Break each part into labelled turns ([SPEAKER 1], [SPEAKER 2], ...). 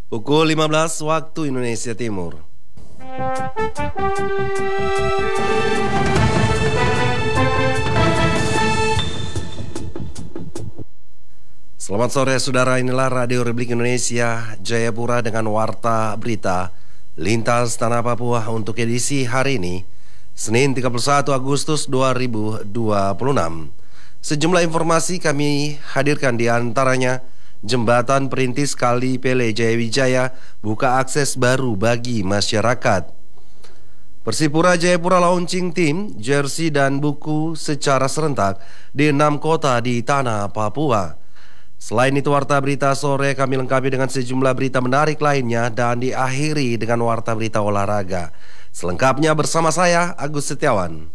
[SPEAKER 1] Pukul 15 waktu Indonesia Timur. Selamat sore saudara, inilah Radio Republik Indonesia Jayapura dengan Warta Berita Lintas Tanah Papua untuk edisi hari ini, Senin 31 Agustus 2026. Sejumlah informasi kami hadirkan, di antaranya Jembatan Perintis Kali Pele Jayawijaya buka akses baru bagi masyarakat. Persipura Jayapura launching tim, jersey dan buku secara serentak di 6 kota di tanah Papua. Selain itu, Warta Berita sore kami lengkapi dengan sejumlah berita menarik lainnya dan diakhiri dengan Warta Berita olahraga. Selengkapnya bersama saya, Agus Setiawan.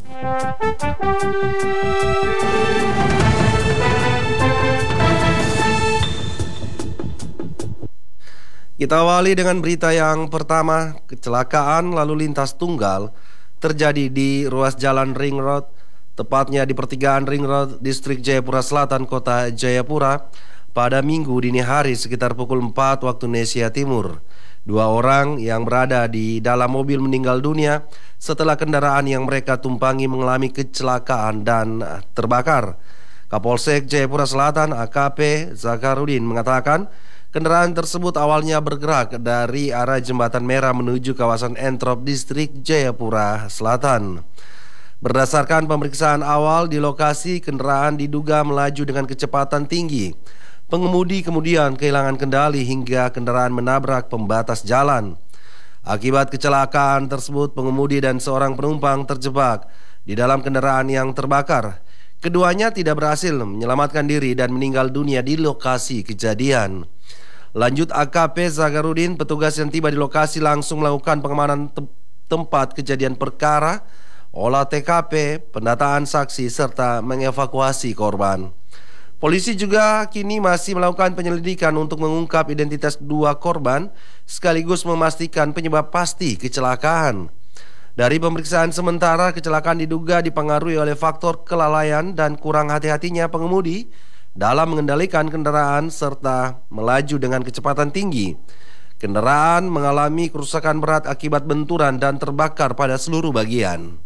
[SPEAKER 1] Kita awali dengan berita yang pertama. Kecelakaan lalu lintas tunggal terjadi di ruas jalan Ring Road, tepatnya di pertigaan Ring Road, Distrik Jayapura Selatan, Kota Jayapura, pada Minggu dini hari sekitar pukul 4 waktu Indonesia Timur. 2 orang yang berada di dalam mobil meninggal dunia setelah kendaraan yang mereka tumpangi mengalami kecelakaan dan terbakar. Kapolsek Jayapura Selatan AKP Zakarudin mengatakan kendaraan tersebut awalnya bergerak dari arah Jembatan Merah menuju kawasan Entrop, Distrik Jayapura Selatan. Berdasarkan pemeriksaan awal di lokasi, kendaraan diduga melaju dengan kecepatan tinggi. Pengemudi kemudian kehilangan kendali hingga kendaraan menabrak pembatas jalan. Akibat kecelakaan tersebut, pengemudi dan seorang penumpang terjebak di dalam kendaraan yang terbakar. Keduanya tidak berhasil menyelamatkan diri dan meninggal dunia di lokasi kejadian. Lanjut AKP Zagarudin, petugas yang tiba di lokasi langsung melakukan pengamanan tempat kejadian perkara, olah TKP, pendataan saksi, serta mengevakuasi korban. Polisi juga kini masih melakukan penyelidikan untuk mengungkap identitas 2 korban sekaligus memastikan penyebab pasti kecelakaan. Dari pemeriksaan sementara, kecelakaan diduga dipengaruhi oleh faktor kelalaian dan kurang hati-hatinya pengemudi dalam mengendalikan kendaraan serta melaju dengan kecepatan tinggi. Kendaraan mengalami kerusakan berat akibat benturan dan terbakar pada seluruh bagian.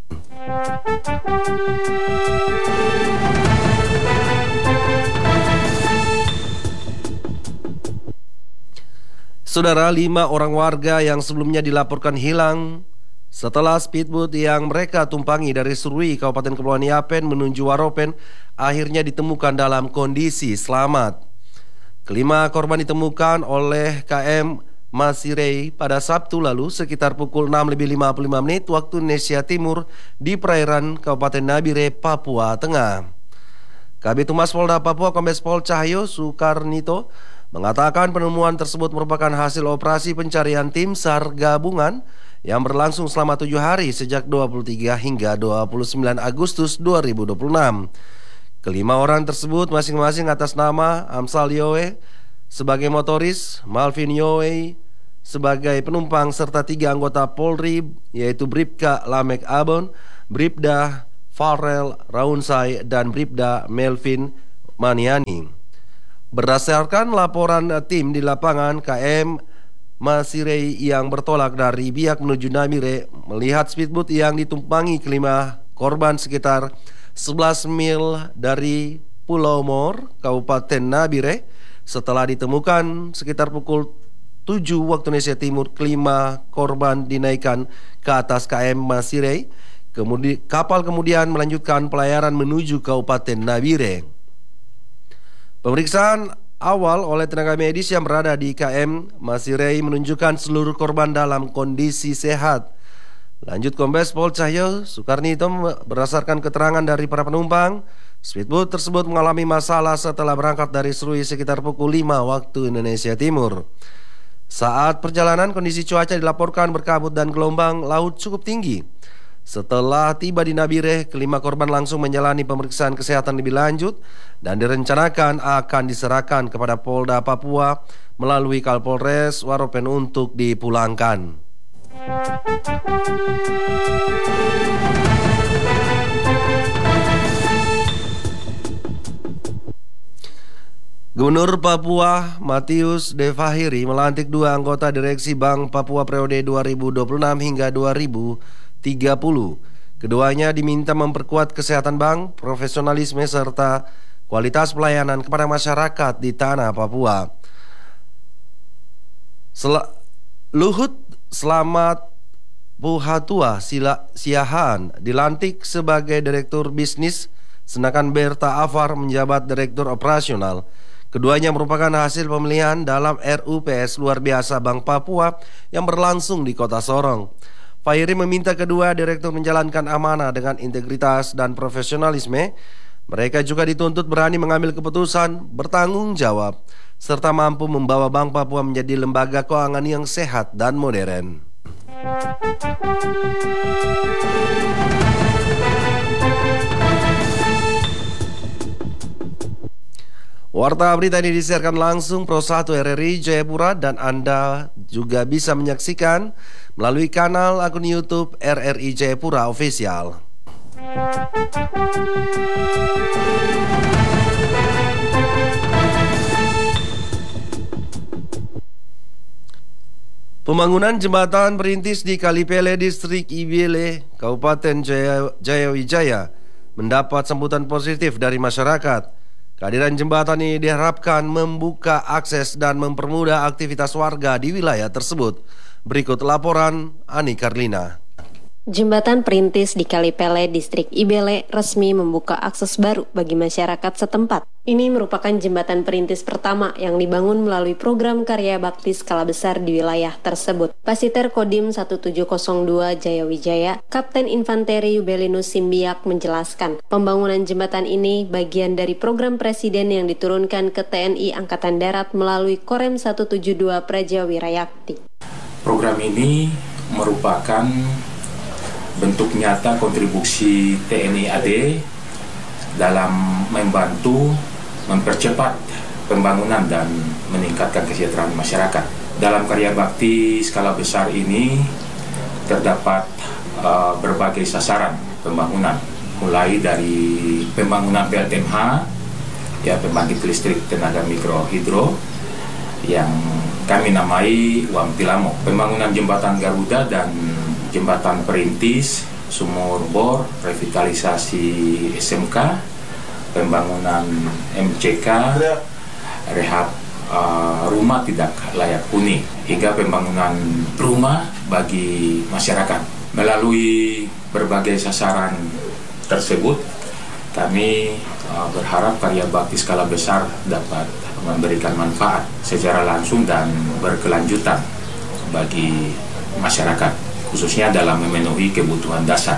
[SPEAKER 1] Saudara, 5 orang warga yang sebelumnya dilaporkan hilang setelah speedboat yang mereka tumpangi dari Serui, Kabupaten Kepulauan Yapen menuju Waropen akhirnya ditemukan dalam kondisi selamat. Kelima korban ditemukan oleh KM Masirei pada Sabtu lalu sekitar pukul 6:55 waktu Indonesia Timur di perairan Kabupaten Nabire, Papua Tengah. Kabid Humas Polda Papua Kombes Pol Cahyo Sukarnito mengatakan penemuan tersebut merupakan hasil operasi pencarian tim SAR gabungan yang berlangsung selama 7 hari sejak 23 hingga 29 Agustus 2026. Kelima orang tersebut masing-masing atas nama Amsal Yowe sebagai motoris, Malvin Yowe sebagai penumpang, serta 3 anggota Polri yaitu Bribka Lamek Abon, Bribda Farel Raunsai, dan Bribda Melvin Maniani. Berdasarkan laporan tim di lapangan, KM Masirei yang bertolak dari Biak menuju Nabire melihat speedboat yang ditumpangi kelima korban sekitar 11 mil dari Pulau Mor, Kabupaten Nabire. Setelah ditemukan sekitar pukul 7 waktu Indonesia Timur, kelima korban dinaikkan ke atas KM Masirei. Kapal kemudian melanjutkan pelayaran menuju Kabupaten Nabire. Pemeriksaan awal oleh tenaga medis yang berada di KM Masirei menunjukkan seluruh korban dalam kondisi sehat. Lanjut Kombes Pol Cahyo Sukarnito, berdasarkan keterangan dari para penumpang, speedboat tersebut mengalami masalah setelah berangkat dari Serui sekitar pukul 5 waktu Indonesia Timur. Saat perjalanan, kondisi cuaca dilaporkan berkabut dan gelombang laut cukup tinggi. Setelah tiba di Nabire, kelima korban langsung menjalani pemeriksaan kesehatan lebih lanjut dan direncanakan akan diserahkan kepada Polda Papua melalui Kapolres Waropen untuk dipulangkan. Gubernur Papua Matius De Fahiri melantik 2 anggota direksi Bank Papua periode 2026 hingga 2030. Keduanya diminta memperkuat kesehatan bank, profesionalisme serta kualitas pelayanan kepada masyarakat di tanah Papua. Luhut Selamat Puhatua Siahaan dilantik sebagai Direktur Bisnis, sedangkan Berta Afar menjabat Direktur Operasional. Keduanya merupakan hasil pemilihan dalam RUPS luar biasa Bank Papua yang berlangsung di Kota Sorong. Fahiri meminta kedua direktur menjalankan amanah dengan integritas dan profesionalisme. Mereka juga dituntut berani mengambil keputusan, bertanggung jawab, serta mampu membawa Bank Papua menjadi lembaga keuangan yang sehat dan modern. Warta berita ini disiarkan langsung Pro 1 RRI Jayapura dan Anda juga bisa menyaksikan melalui kanal akun YouTube RRI Jayapura Official. Pembangunan jembatan perintis di Kalipele, Distrik Ibele, Kabupaten Jayawijaya mendapat sambutan positif dari masyarakat. Kehadiran jembatan ini diharapkan membuka akses dan mempermudah aktivitas warga di wilayah tersebut. Berikut laporan Ani Karlina.
[SPEAKER 2] Jembatan perintis di Kalipele, Distrik Ibele resmi membuka akses baru bagi masyarakat setempat. Ini merupakan jembatan perintis pertama yang dibangun melalui program karya bakti skala besar di wilayah tersebut. Pasiter Kodim 1702 Jayawijaya, Kapten Infanteri Yubelinus Simbiak menjelaskan, pembangunan jembatan ini bagian dari program Presiden yang diturunkan ke TNI Angkatan Darat melalui Korem 172 Praja Wirayakti.
[SPEAKER 3] Program ini merupakan bentuk nyata kontribusi TNI AD dalam membantu mempercepat pembangunan dan meningkatkan kesejahteraan masyarakat. Dalam karya bakti skala besar ini terdapat berbagai sasaran pembangunan, mulai dari pembangunan PLTMH, ya pembangkit listrik tenaga mikrohidro yang kami namai Wampilamo, pembangunan jembatan Garuda dan jembatan perintis, sumur bor, revitalisasi SMK, pembangunan MCK, rehab rumah tidak layak huni, hingga pembangunan rumah bagi masyarakat. Melalui berbagai sasaran tersebut, kami berharap karya bakti skala besar dapat memberikan manfaat secara langsung dan berkelanjutan bagi masyarakat, khususnya dalam memenuhi kebutuhan dasar,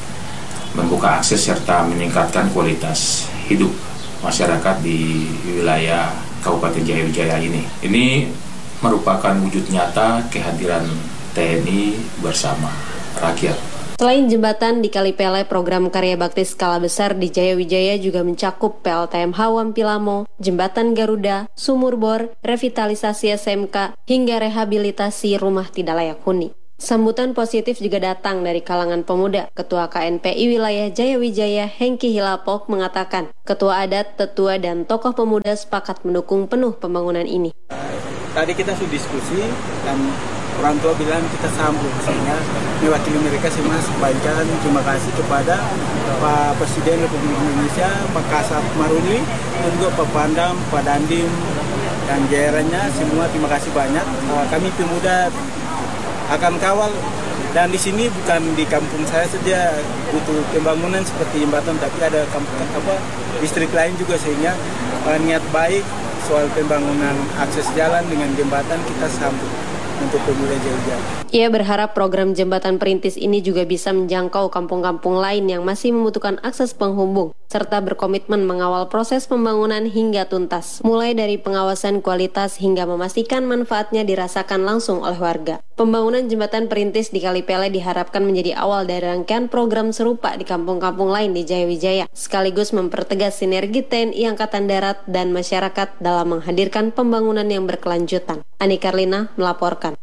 [SPEAKER 3] membuka akses serta meningkatkan kualitas hidup masyarakat di wilayah Kabupaten Jayawijaya ini. Ini merupakan wujud nyata kehadiran TNI bersama rakyat.
[SPEAKER 2] Selain jembatan di Kalipele, program karya bakti skala besar di Jayawijaya juga mencakup PLTMH Wampilamo, jembatan Garuda, sumur bor, revitalisasi SMK, hingga rehabilitasi rumah tidak layak huni. Sambutan positif juga datang dari kalangan pemuda. Ketua KNPI Wilayah Jayawijaya, Hengki Hilapok, mengatakan ketua adat, tetua, dan tokoh pemuda sepakat mendukung penuh pembangunan ini.
[SPEAKER 4] Tadi kita sudah diskusi dan orang tua bilang kita sambung, sehingga mewakili mereka semua sepanjang terima kasih kepada Pak Presiden Republik Indonesia, Pak Kasat Maruli, dan juga Pak Pandam, Pak Dandim, dan jajarannya semua terima kasih banyak. Kami pemuda akan kawal, dan di sini bukan di kampung saya saja butuh pembangunan seperti jembatan, tapi ada distrik lain juga, sehingga niat baik soal pembangunan akses jalan dengan jembatan kita sambut untuk pemuda Jayawijaya.
[SPEAKER 2] Ia berharap program jembatan perintis ini juga bisa menjangkau kampung-kampung lain yang masih membutuhkan akses penghubung, serta berkomitmen mengawal proses pembangunan hingga tuntas, mulai dari pengawasan kualitas hingga memastikan manfaatnya dirasakan langsung oleh warga. Pembangunan jembatan perintis di Kalipele diharapkan menjadi awal dari rangkaian program serupa di kampung-kampung lain di Jayawijaya, sekaligus mempertegas sinergi TNI Angkatan Darat dan masyarakat dalam menghadirkan pembangunan yang berkelanjutan. Ani Karlina melaporkan.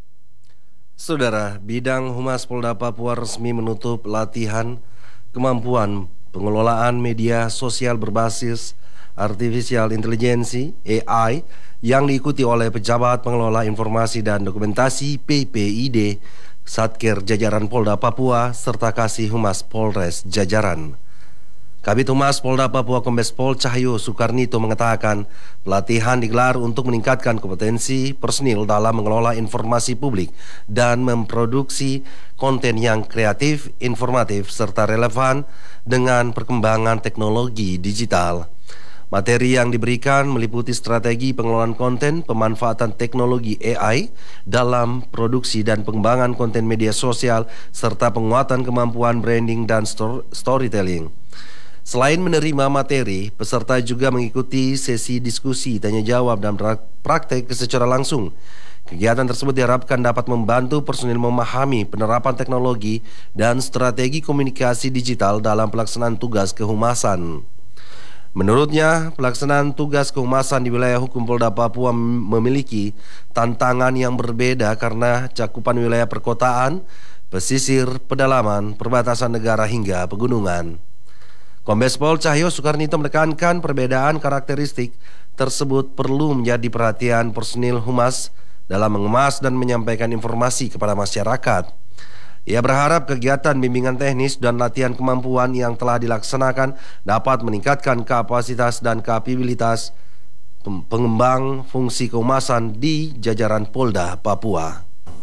[SPEAKER 1] Saudara, Bidang Humas Polda Papua resmi menutup latihan kemampuan pengelolaan media sosial berbasis Artificial Intelligence (AI) yang diikuti oleh pejabat pengelola informasi dan dokumentasi PPID, Satker jajaran Polda Papua serta Kasih Humas Polres jajaran. Kabid Humas Polda Papua Kombes Pol Cahyo Soekarnito mengatakan pelatihan digelar untuk meningkatkan kompetensi personil dalam mengelola informasi publik dan memproduksi konten yang kreatif, informatif, serta relevan dengan perkembangan teknologi digital. Materi yang diberikan meliputi strategi pengelolaan konten, pemanfaatan teknologi AI dalam produksi dan pengembangan konten media sosial, serta penguatan kemampuan branding dan storytelling. Selain menerima materi, peserta juga mengikuti sesi diskusi, tanya jawab, dan praktek secara langsung. Kegiatan tersebut diharapkan dapat membantu personil memahami penerapan teknologi dan strategi komunikasi digital dalam pelaksanaan tugas kehumasan. Menurutnya, pelaksanaan tugas kehumasan di wilayah hukum Polda Papua memiliki tantangan yang berbeda karena cakupan wilayah perkotaan, pesisir, pedalaman, perbatasan negara hingga pegunungan. Kombes Pol Cahyo Soekarnito menekankan perbedaan karakteristik tersebut perlu menjadi perhatian personil humas dalam mengemas dan menyampaikan informasi kepada masyarakat. Ia berharap kegiatan bimbingan teknis dan latihan kemampuan yang telah dilaksanakan dapat meningkatkan kapasitas dan kapabilitas pengembang fungsi kehumasan di jajaran Polda Papua.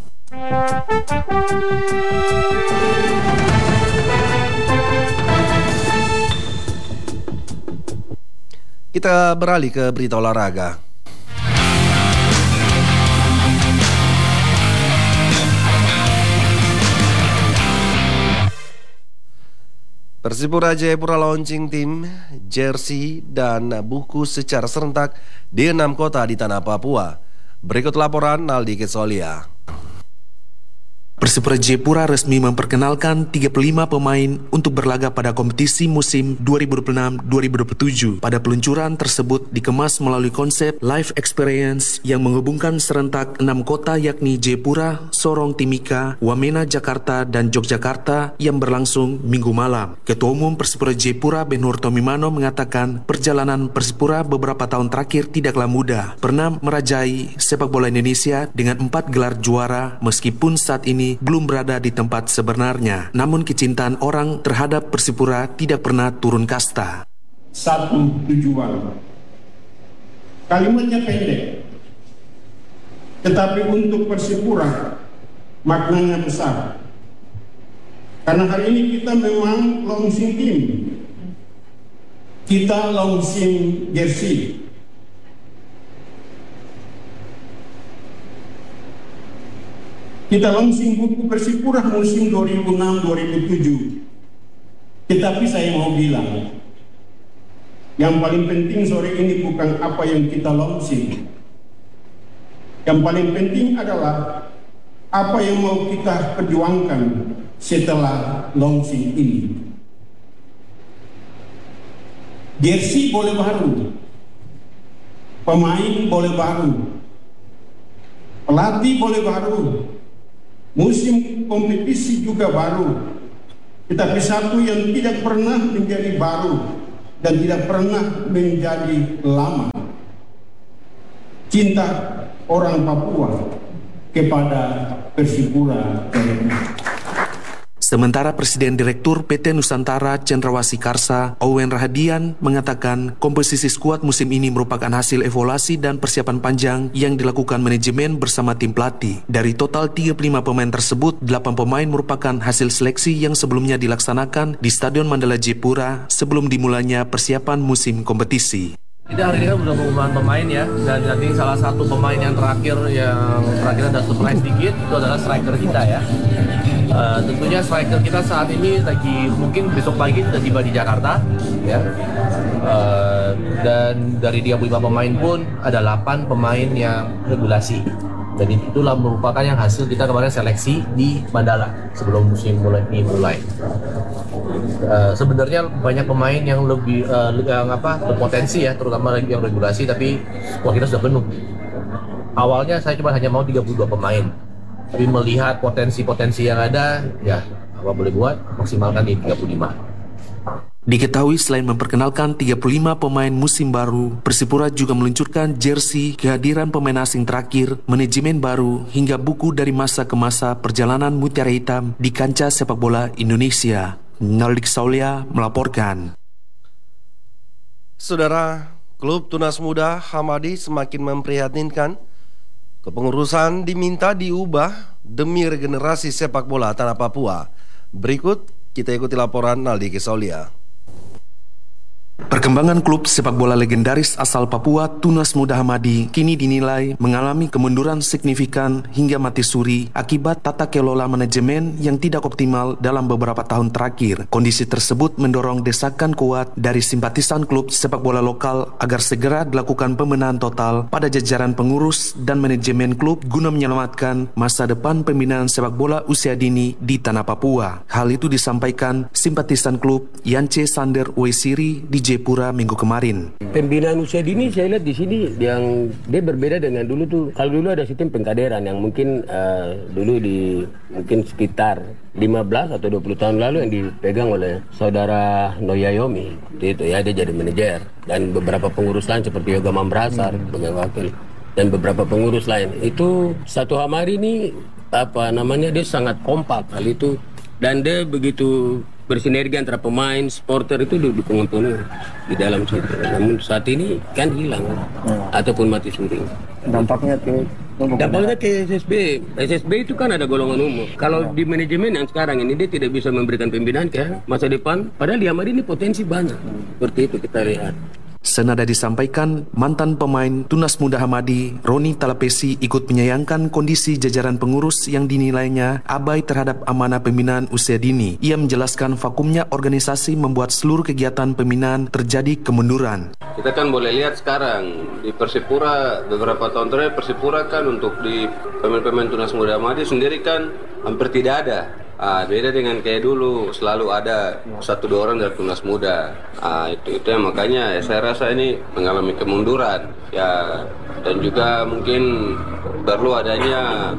[SPEAKER 1] Kita beralih ke berita olahraga. Persipura Jayapura launching tim, jersey, dan buku secara serentak di 6 kota di tanah Papua. Berikut laporan Naldi Kesolia.
[SPEAKER 5] Persipura Jayapura resmi memperkenalkan 35 pemain untuk berlaga pada kompetisi musim 2026-2027. Pada peluncuran tersebut dikemas melalui konsep live experience yang menghubungkan serentak 6 kota yakni Jayapura, Sorong Timika, Wamena Jakarta, dan Yogyakarta yang berlangsung Minggu malam. Ketua Umum Persipura Jayapura Ben-Hur Tomimano mengatakan perjalanan Persipura beberapa tahun terakhir tidaklah mudah. Pernah merajai sepak bola Indonesia dengan 4 gelar juara meskipun saat ini belum berada di tempat sebenarnya. Namun kecintaan orang terhadap Persipura tidak pernah turun kasta.
[SPEAKER 6] Satu tujuan. Kalimatnya pendek, tetapi untuk Persipura maknanya besar. Karena hari ini kita memang launching team. Kita launching jersey. Kita launching buku Persipura musim 2006-2007. Tetapi saya mau bilang, yang paling penting sore ini bukan apa yang kita launching. Yang paling penting adalah apa yang mau kita perjuangkan setelah launching ini. Jersey boleh baru, pemain boleh baru, pelatih boleh baru, musim kompetisi juga baru, tetapi satu yang tidak pernah menjadi baru dan tidak pernah menjadi lama, cinta orang Papua kepada Persipura.
[SPEAKER 5] Sementara Presiden Direktur PT Nusantara Cendrawasih Karsa, Owen Rahadian, mengatakan komposisi skuad musim ini merupakan hasil evaluasi dan persiapan panjang yang dilakukan manajemen bersama tim pelatih. Dari total 35 pemain tersebut, 8 pemain merupakan hasil seleksi yang sebelumnya dilaksanakan di Stadion Mandala Jayapura sebelum dimulainya persiapan musim kompetisi.
[SPEAKER 7] Jadi hari ini kan sudah pengumuman pemain ya, dan nanti salah satu pemain yang terakhir ada surprise dikit, itu adalah striker kita ya. Tentunya striker kita saat ini lagi mungkin besok pagi sudah tiba di Jakarta ya. Dan dari 35 pemain pun ada 8 pemain yang regulasi. Dan itulah merupakan yang hasil kita kemarin seleksi di Mandala sebelum musim dimulai. Sebenarnya banyak pemain yang lebih berpotensi ya, terutama yang regulasi, tapi squad kita sudah penuh. Awalnya saya cuma hanya mau 32 pemain, tapi melihat potensi-potensi yang ada, ya apa boleh buat, maksimalkan di 35.
[SPEAKER 5] Diketahui selain memperkenalkan 35 pemain musim baru, Persipura juga meluncurkan jersey, kehadiran pemain asing terakhir, manajemen baru, hingga buku dari masa ke masa perjalanan Mutiara Hitam di kancah sepak bola Indonesia. Naldik Saulia melaporkan.
[SPEAKER 1] Saudara, klub Tunas Muda Hamadi semakin memprihatinkan. Kepengurusan diminta diubah demi regenerasi sepak bola tanah Papua. Berikut kita ikuti laporan Naldik Saulia.
[SPEAKER 5] Perkembangan klub sepak bola legendaris asal Papua Tunas Muda Hamadi kini dinilai mengalami kemunduran signifikan hingga mati suri akibat tata kelola manajemen yang tidak optimal dalam beberapa tahun terakhir. Kondisi tersebut mendorong desakan kuat dari simpatisan klub sepak bola lokal agar segera dilakukan pembenahan total pada jajaran pengurus dan manajemen klub guna menyelamatkan masa depan pembinaan sepak bola usia dini di tanah Papua. Hal itu disampaikan simpatisan klub Yance Sander Wesiri di Jayapura minggu kemarin.
[SPEAKER 8] Pembinaan usia dini saya lihat di sini yang dia berbeda dengan dulu tuh. Kalau dulu ada sistem pengkaderan yang mungkin dulu mungkin sekitar 15 atau 20 tahun lalu yang dipegang oleh saudara Noyayomi. Itu ya, dia jadi manajer dan beberapa pengurus lain seperti Yoga Mambrasar sebagai wakil dan beberapa pengurus lain. Itu satu Hamadi ini dia sangat kompak hal itu dan dia begitu bersinergi antara pemain, supporter itu didukung penuh di dalam situ. Namun saat ini kan hilang ataupun mati suri.
[SPEAKER 9] Dampaknya
[SPEAKER 8] ke SSB. SSB itu kan ada golongan umum. Kalau di manajemen yang sekarang ini dia tidak bisa memberikan pembinaan ke masa depan, padahal di Hamadi ini potensi banyak. Seperti itu kita lihat.
[SPEAKER 5] Senada disampaikan, mantan pemain Tunas Muda Hamadi, Roni Talapesi, ikut menyayangkan kondisi jajaran pengurus yang dinilainya abai terhadap amanah pembinaan usia dini. Ia menjelaskan vakumnya organisasi membuat seluruh kegiatan pembinaan terjadi kemunduran.
[SPEAKER 10] Kita kan boleh lihat sekarang di Persipura, beberapa tahun terakhir Persipura kan untuk di pemain-pemain Tunas Muda Hamadi sendiri kan hampir tidak ada. Beda dengan kayak dulu, selalu ada 1-2 orang dari Tunas Muda. Itu yang makanya saya rasa ini mengalami kemunduran ya, dan juga mungkin perlu adanya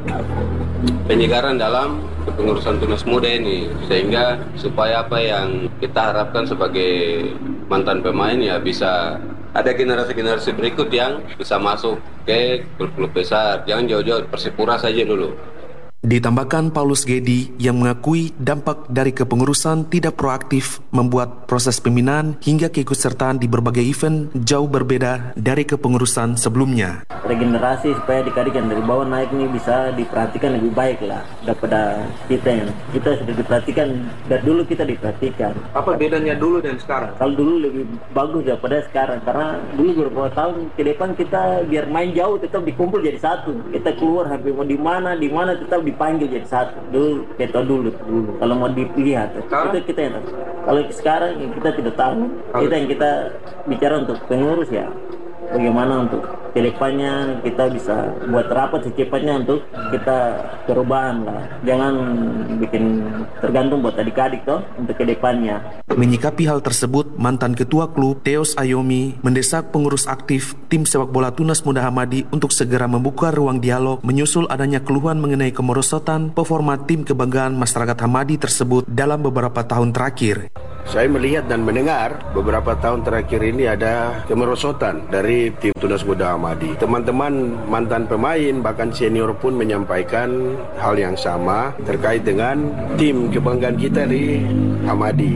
[SPEAKER 10] penyegaran dalam kepengurusan Tunas Muda ini, sehingga supaya apa yang kita harapkan sebagai mantan pemain ya bisa ada generasi-generasi berikut yang bisa masuk ke klub-klub besar, jangan jauh-jauh Persipura saja dulu.
[SPEAKER 5] Ditambahkan Paulus Gedi yang mengakui dampak dari kepengurusan tidak proaktif membuat proses pembinaan hingga keikutsertaan di berbagai event jauh berbeda dari kepengurusan sebelumnya.
[SPEAKER 9] Regenerasi supaya adik-adik yang dari bawah naik ini bisa diperhatikan lebih baik lah daripada kita sudah diperhatikan dari dulu kita diperhatikan.
[SPEAKER 7] Apa bedanya dulu dan sekarang?
[SPEAKER 9] Kalau dulu lebih bagus daripada sekarang karena dulu beberapa tahun ke depan kita biar main jauh tetap dikumpul jadi satu. Kita keluar hampir mau di mana tetap dipanggil jadi satu. Dulu kalau mau dilihat itu kita yang tahu. Kalau sekarang kita tidak tahu. Kita yang kita bicara untuk pengurus ya, bagaimana untuk kedepannya kita bisa buat rapat secepatnya untuk kita perubahan lah. Jangan bikin tergantung buat adik-adik toh untuk kedepannya.
[SPEAKER 5] Menyikapi hal tersebut, mantan ketua klub Theos Ayomi mendesak pengurus aktif tim sepak bola Tunas Muda Hamadi untuk segera membuka ruang dialog menyusul adanya keluhan mengenai kemerosotan performa tim kebanggaan masyarakat Hamadi tersebut dalam beberapa tahun terakhir.
[SPEAKER 11] Saya melihat dan mendengar beberapa tahun terakhir ini ada kemerosotan dari tim Tunas Muda Hamadi. Teman-teman mantan pemain bahkan senior pun menyampaikan hal yang sama terkait dengan tim kebanggaan kita di Hamadi.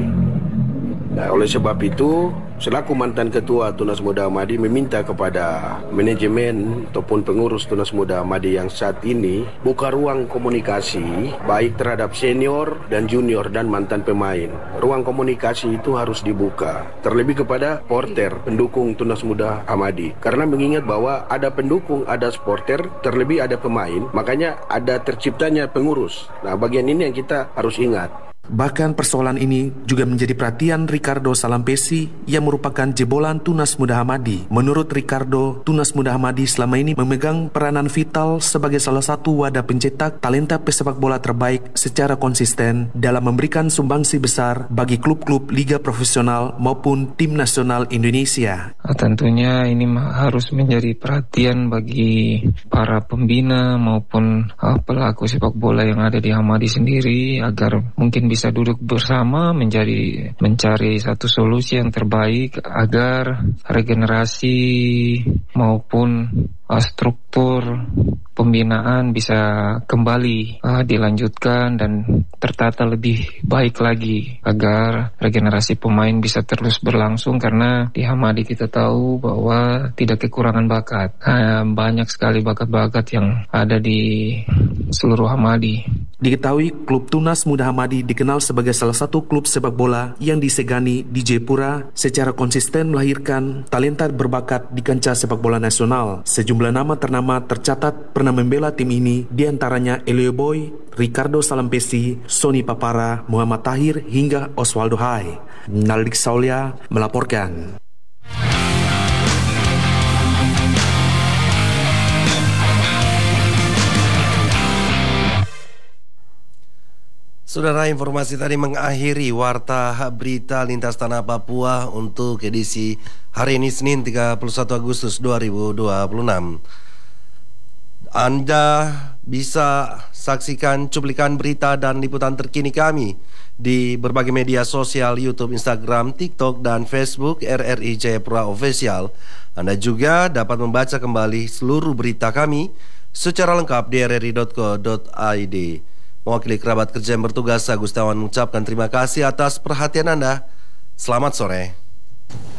[SPEAKER 11] Nah, oleh sebab itu, selaku mantan ketua Tunas Muda Hamadi meminta kepada manajemen ataupun pengurus Tunas Muda Hamadi yang saat ini buka ruang komunikasi baik terhadap senior dan junior dan mantan pemain. Ruang komunikasi itu harus dibuka terlebih kepada supporter pendukung Tunas Muda Hamadi, karena mengingat bahwa ada pendukung, ada supporter, terlebih ada pemain, makanya ada terciptanya pengurus. Nah, bagian ini yang kita harus ingat.
[SPEAKER 5] Bahkan persoalan ini juga menjadi perhatian Ricardo Salampesi yang merupakan jebolan Tunas Muda Hamadi. Menurut Ricardo, Tunas Muda Hamadi selama ini memegang peranan vital sebagai salah satu wadah pencetak talenta pesepak bola terbaik secara konsisten dalam memberikan sumbangsi besar bagi klub-klub liga profesional maupun tim nasional Indonesia.
[SPEAKER 12] Tentunya ini harus menjadi perhatian bagi para pembina maupun pelaku sepak bola yang ada di Hamadi sendiri agar mungkin bisa duduk bersama mencari satu solusi yang terbaik agar regenerasi maupun struktur pembinaan bisa kembali dilanjutkan dan tertata lebih baik lagi agar regenerasi pemain bisa terus berlangsung, karena di Hamadi kita tahu bahwa tidak kekurangan bakat. Banyak sekali bakat-bakat yang ada di seluruh Hamadi.
[SPEAKER 5] Diketahui klub Tunas Muda Hamadi dikenal sebagai salah satu klub sepak bola yang disegani di Jayapura secara konsisten melahirkan talenta berbakat di kancah sepak bola nasional. Sejumlah nama ternama tercatat pernah membela tim ini, diantaranya Elio Boy, Ricardo Salampesi, Sony Papara, Muhammad Tahir hingga Oswaldo Hai. Naldik Saulia melaporkan.
[SPEAKER 1] Saudara, informasi tadi mengakhiri Warta Berita Lintas Tanah Papua untuk edisi hari ini Senin 31 Agustus 2026. Anda bisa saksikan cuplikan berita dan liputan terkini kami di berbagai media sosial YouTube, Instagram, TikTok, dan Facebook RRI Jayapura Official. Anda juga dapat membaca kembali seluruh berita kami secara lengkap di rri.co.id. Mewakili kerabat kerja yang bertugas, Agustawan mengucapkan terima kasih atas perhatian Anda. Selamat sore.